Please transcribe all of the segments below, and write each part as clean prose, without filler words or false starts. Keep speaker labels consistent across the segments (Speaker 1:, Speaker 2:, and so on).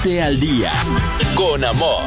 Speaker 1: Ponte al día con Amor.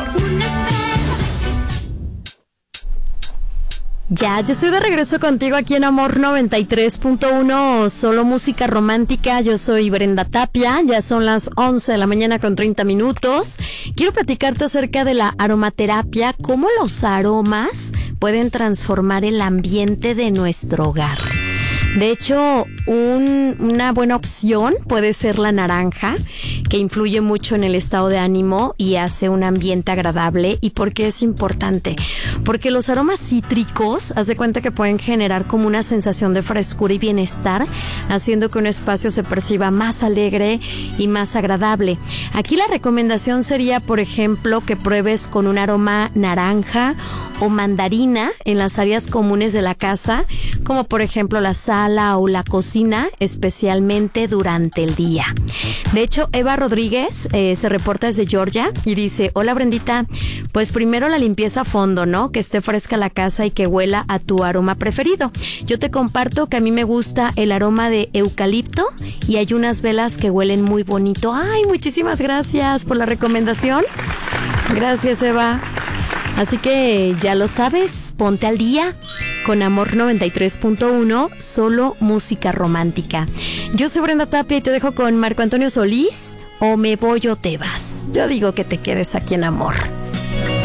Speaker 2: Ya, yo estoy de regreso contigo aquí en Amor 93.1, solo música romántica. Yo soy Brenda Tapia, ya son las 11 de la mañana con 30 minutos. Quiero platicarte acerca de la aromaterapia, cómo los aromas pueden transformar el ambiente de nuestro hogar. De hecho, una buena opción puede ser la naranja, que influye mucho en el estado de ánimo y hace un ambiente agradable. ¿Y por qué es importante? Porque los aromas cítricos, haz de cuenta que pueden generar como una sensación de frescura y bienestar, haciendo que un espacio se perciba más alegre y más agradable. Aquí la recomendación sería, por ejemplo, que pruebes con un aroma naranja o mandarina en las áreas comunes de la casa, como por ejemplo la sala o la cocina, especialmente durante el día. De hecho, Eva Rodríguez se reporta desde Georgia y dice: hola Brendita, pues primero la limpieza a fondo, ¿no? Que esté fresca la casa y que huela a tu aroma preferido. Yo te comparto que a mí me gusta el aroma de eucalipto y hay unas velas que huelen muy bonito. Ay, muchísimas gracias por la recomendación. Gracias, Eva. Así que ya lo sabes, ponte al día con Amor 93.1, solo música romántica. Yo soy Brenda Tapia y te dejo con Marco Antonio Solís, o me voy o te vas. Yo digo que te quedes aquí en Amor.